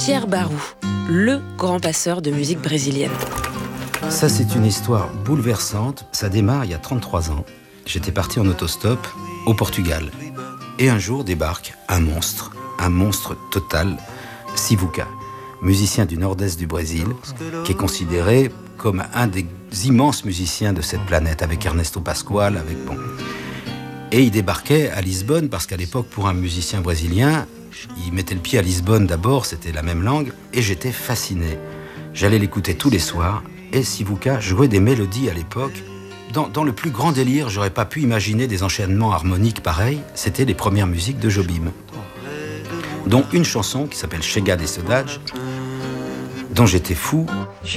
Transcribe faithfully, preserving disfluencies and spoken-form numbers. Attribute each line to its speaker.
Speaker 1: Pierre Barou, le grand passeur de musique brésilienne.
Speaker 2: Ça, c'est une histoire bouleversante. Ça démarre il y a trente-trois ans. J'étais parti en autostop au Portugal. Et un jour débarque un monstre, un monstre total, Sivuca, musicien du nord-est du Brésil, qui est considéré comme un des immenses musiciens de cette planète, avec Ernesto Pascoal, avec bon. Et il débarquait à Lisbonne, parce qu'à l'époque, pour un musicien brésilien, il mettait le pied à Lisbonne d'abord, c'était la même langue, et j'étais fasciné. J'allais l'écouter tous les soirs, et Sivuca jouait des mélodies à l'époque. Dans, dans le plus grand délire, j'aurais pas pu imaginer des enchaînements harmoniques pareils. C'était les premières musiques de Jobim, dont une chanson qui s'appelle Chega de Saudade, dont j'étais fou.